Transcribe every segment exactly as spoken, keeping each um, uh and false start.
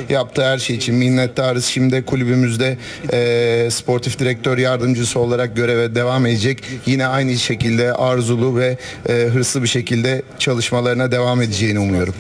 yaptığı her şey için minnettarız. Şimdi kulübümüzde e, sportif direktör yardımcısı olarak göreve devam edecek. Yine aynı şekilde arzulu ve e, hırslı bir şekilde çalışmalarına devam edeceğini umuyorum.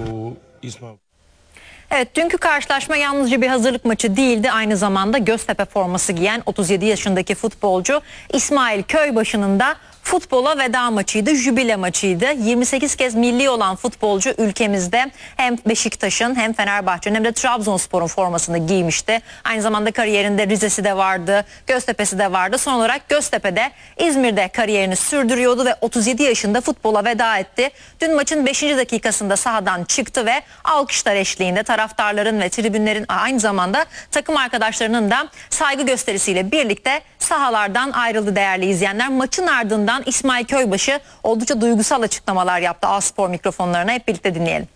Evet, dünkü karşılaşma yalnızca bir hazırlık maçı değildi. Aynı zamanda Göztepe forması giyen otuz yedi yaşındaki futbolcu İsmail Köybaşı'nın da futbola veda maçıydı, jübile maçıydı. yirmi sekiz kez milli olan futbolcu ülkemizde hem Beşiktaş'ın hem Fenerbahçe'nin hem de Trabzonspor'un formasını giymişti. Aynı zamanda kariyerinde Rize'si de vardı, Göztepe'si de vardı. Son olarak Göztepe'de, İzmir'de kariyerini sürdürüyordu ve otuz yedi yaşında futbola veda etti. Dün maçın beşinci dakikasında sahadan çıktı ve alkışlar eşliğinde taraftarların ve tribünlerin, aynı zamanda takım arkadaşlarının da saygı gösterisiyle birlikte sahalardan ayrıldı değerli izleyenler. Maçın ardından İsmail Köybaşı oldukça duygusal açıklamalar yaptı A-Spor mikrofonlarına. Hep birlikte dinleyelim.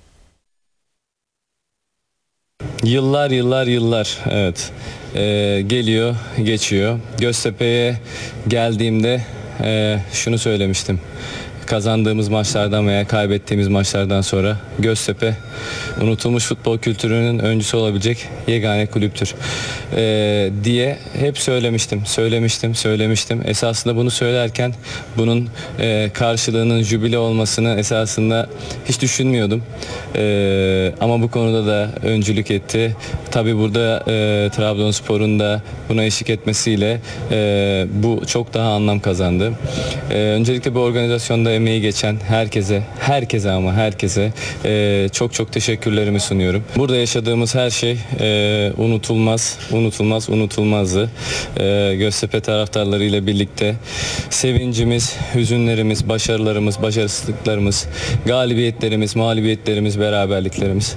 Yıllar yıllar yıllar evet ee, geliyor geçiyor. Göztepe'ye geldiğimde e, şunu söylemiştim. Kazandığımız maçlardan veya kaybettiğimiz maçlardan sonra Göztepe unutulmuş futbol kültürünün öncüsü olabilecek yegane kulüptür ee, diye hep söylemiştim, söylemiştim, söylemiştim. Esasında bunu söylerken bunun e, karşılığının jübile olmasını esasında hiç düşünmüyordum. Ee, ama bu konuda da öncülük etti. Tabii burada e, Trabzonspor'un da buna eşlik etmesiyle e, bu çok daha anlam kazandı. E, öncelikle bu organizasyonda emeği geçen herkese, herkese ama herkese e, çok çok teşekkürlerimi sunuyorum. Burada yaşadığımız her şey e, unutulmaz, unutulmaz, unutulmazdı. E, Göztepe taraftarları ile birlikte sevincimiz, hüzünlerimiz, başarılarımız, başarısızlıklarımız, galibiyetlerimiz, mağlubiyetlerimiz, beraberliklerimiz.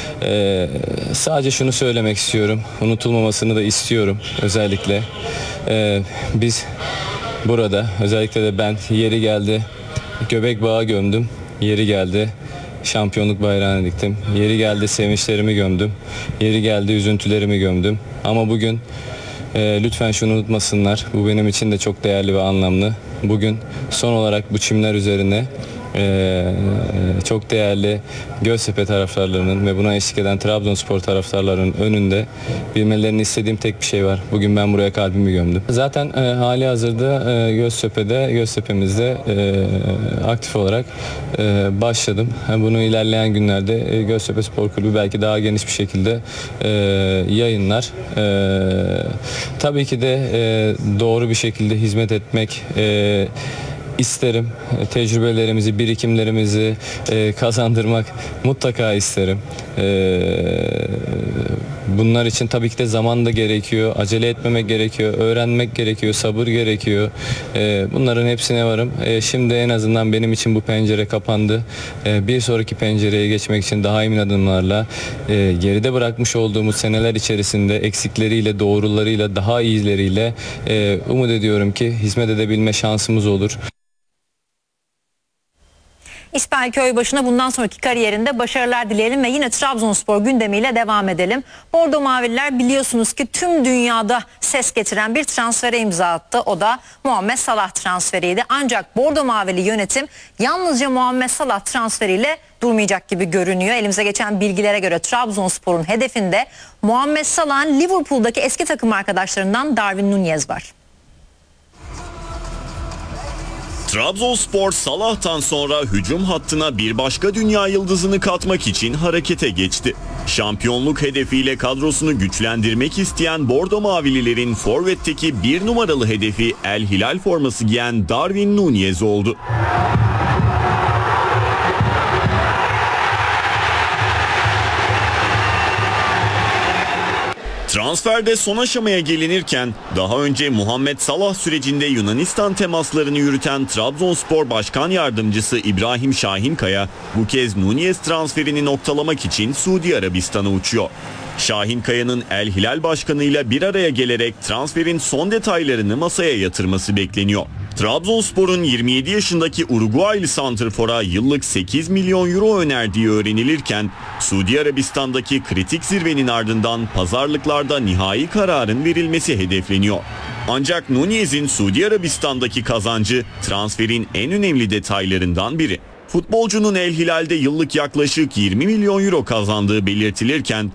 E, sadece şunu söylemek istiyorum, unutulmamasını da istiyorum özellikle. E, biz burada, özellikle de ben yeri geldi göbek bağı gömdüm, yeri geldi şampiyonluk bayrağını diktim, yeri geldi sevinçlerimi gömdüm, yeri geldi üzüntülerimi gömdüm. Ama bugün e, lütfen şunu unutmasınlar, bu benim için de çok değerli ve anlamlı. Bugün son olarak bu çimler üzerine Ee, çok değerli Göztepe taraftarlarının ve buna eşlik eden Trabzonspor taraftarlarının önünde bilmelerini istediğim tek bir şey var. Bugün ben buraya kalbimi gömdüm. Zaten e, hali hazırda e, Göztepe'de, Göztepe'mizde e, aktif olarak e, başladım. Bunu ilerleyen günlerde e, Göztepe Spor Kulübü belki daha geniş bir şekilde e, yayınlar. E, tabii ki de e, doğru bir şekilde hizmet etmek e, isterim. Tecrübelerimizi, birikimlerimizi e, kazandırmak mutlaka isterim. E, bunlar için tabii ki de zaman da gerekiyor. Acele etmemek gerekiyor. Öğrenmek gerekiyor. Sabır gerekiyor. E, bunların hepsine varım. E, şimdi en azından benim için bu pencere kapandı. E, bir sonraki pencereye geçmek için daha emin adımlarla e, geride bırakmış olduğumuz seneler içerisinde eksikleriyle, doğrularıyla, daha iyileriyle e, umut ediyorum ki hizmet edebilme şansımız olur. İsmail Köybaşı'na bundan sonraki kariyerinde başarılar dileyelim ve yine Trabzonspor gündemiyle devam edelim. Bordo Mavililer biliyorsunuz ki tüm dünyada ses getiren bir transfere imza attı. O da Muhammed Salah transferiydi. Ancak Bordo Mavili yönetim yalnızca Muhammed Salah transferiyle durmayacak gibi görünüyor. Elimize geçen bilgilere göre Trabzonspor'un hedefinde Muhammed Salah'ın Liverpool'daki eski takım arkadaşlarından Darwin Nunez var. Trabzonspor Salah'tan sonra hücum hattına bir başka dünya yıldızını katmak için harekete geçti. Şampiyonluk hedefiyle kadrosunu güçlendirmek isteyen Bordo Mavililerin forvetteki bir numaralı hedefi El Hilal forması giyen Darwin Nunez oldu. Transferde son aşamaya gelinirken daha önce Muhammed Salah sürecinde Yunanistan temaslarını yürüten Trabzonspor Başkan Yardımcısı İbrahim Şahinkaya bu kez Nunez transferini noktalamak için Suudi Arabistan'a uçuyor. Şahinkaya'nın El Hilal Başkanı'yla bir araya gelerek transferin son detaylarını masaya yatırması bekleniyor. Trabzonspor'un yirmi yedi yaşındaki Uruguaylı santrfora yıllık sekiz milyon euro önerdiği öğrenilirken Suudi Arabistan'daki kritik zirvenin ardından pazarlıklarda nihai kararın verilmesi hedefleniyor. Ancak Nunez'in Suudi Arabistan'daki kazancı transferin en önemli detaylarından biri. Futbolcunun El Hilal'de yıllık yaklaşık yirmi milyon euro kazandığı belirtilirken